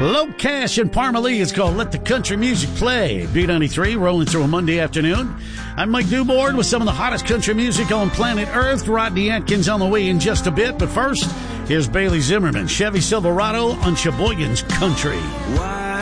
Low Cash and Parmalee is called Let the Country Music Play. B93 rolling through a Monday afternoon. I'm Mike Newboard with some of the hottest country music on planet Earth. Rodney Atkins on the way in just a bit. But first, here's Bailey Zimmerman, Chevy Silverado on Sheboygan's Country.